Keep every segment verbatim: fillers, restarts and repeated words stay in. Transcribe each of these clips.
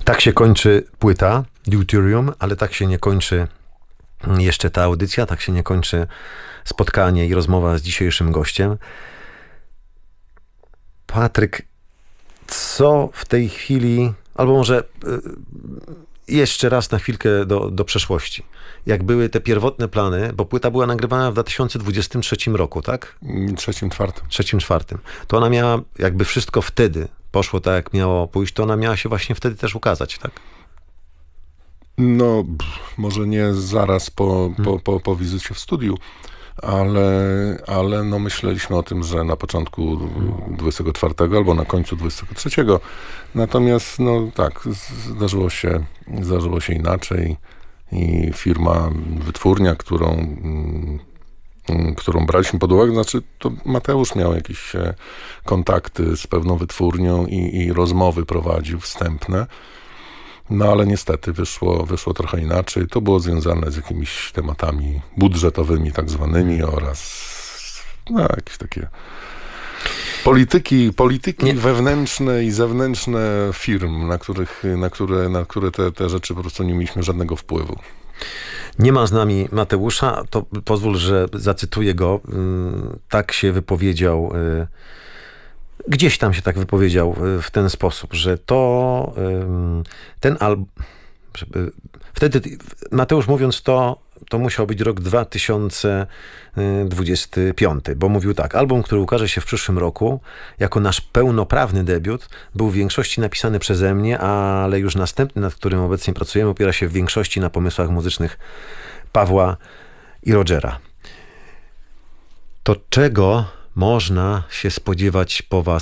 Tak się kończy płyta Deuterium, ale tak się nie kończy jeszcze ta audycja, tak się nie kończy spotkanie i rozmowa z dzisiejszym gościem. Patryk, co w tej chwili, albo może jeszcze raz na chwilkę do, do przeszłości. Jak były te pierwotne plany, bo płyta była nagrywana w dwa tysiące dwudziestym trzecim roku, tak? Trzecim, czwartym. Trzecim, czwartym. To ona miała, jakby wszystko wtedy poszło tak, jak miało pójść, to ona miała się właśnie wtedy też ukazać, tak? No, może nie zaraz po, po, po, po wizycie w studiu, ale, ale no myśleliśmy o tym, że na początku dwudziestego czwartego albo na końcu dwudziestego trzeciego. Natomiast, no tak, zdarzyło się, zdarzyło się inaczej i firma, wytwórnia, którą, którą braliśmy pod uwagę, znaczy to Mateusz miał jakieś kontakty z pewną wytwórnią i, i rozmowy prowadził wstępne. No ale niestety wyszło, wyszło trochę inaczej. To było związane z jakimiś tematami budżetowymi tak zwanymi oraz no, jakieś takie polityki, polityki Nie. wewnętrzne i zewnętrzne firm, na, których, na które, na które te, te rzeczy po prostu nie mieliśmy żadnego wpływu. Nie ma z nami Mateusza, to pozwól, że zacytuję go. Tak się wypowiedział, gdzieś tam się tak wypowiedział w ten sposób, że to ten album, wtedy Mateusz mówiąc to, to musiał być rok dwa tysiące dwudziesty piąty, bo mówił tak: album, który ukaże się w przyszłym roku jako nasz pełnoprawny debiut, był w większości napisany przeze mnie, ale już następny, nad którym obecnie pracujemy, opiera się w większości na pomysłach muzycznych Pawła i Rogera. To czego można się spodziewać po was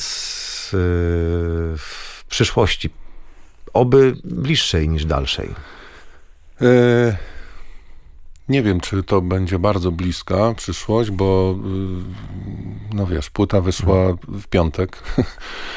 w przyszłości? Oby bliższej niż dalszej. E- Nie wiem, czy to będzie bardzo bliska przyszłość, bo no wiesz, płyta wyszła w piątek,